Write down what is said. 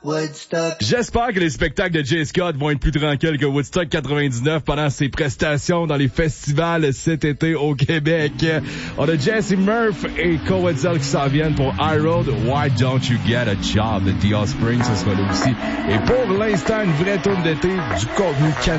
Woodstock. J'espère que les spectacles de Jay Scott vont être plus tranquilles que Woodstock 99 pendant ses prestations dans les festivals cet été au Québec. On a Jesse Murph et Coetzel qui s'en viennent pour High Road. Why Don't You Get a Job de The Offspring, ce sera là aussi. Et pour l'instant, une vraie tourne d'été, du contenu canadien.